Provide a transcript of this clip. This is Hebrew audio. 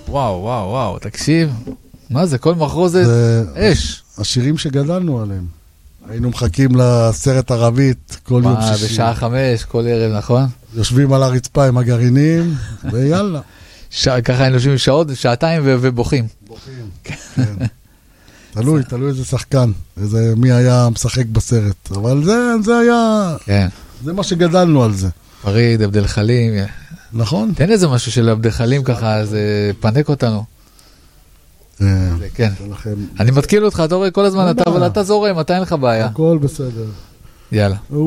וואו, וואו, וואו, תקשיב. מה זה? כל מחרוזת אש. השירים שגדלנו עליהם. היינו מחכים לסרט ערבית כל יום שישי. בשעה 5, כל ערב, נכון? יושבים על הרצפה עם הגרעינים, ויאללה. ככה היינו יושבים שעות, שעתיים ובוכים. בוכים, כן. תלוי איזה שחקן, מי היה משחק בסרט. אבל זה היה... כן. זה מה שגדלנו על זה. פריד, עבד אל חלים. נכון. תן איזה משהו של עבד אל חלים ככה, זה פנק אותנו. כן. אני מתקיל אותך, אתה רואה כל הזמן, אבל אתה זורם, אתה אין לך בעיה. הכל בסדר. יאללה.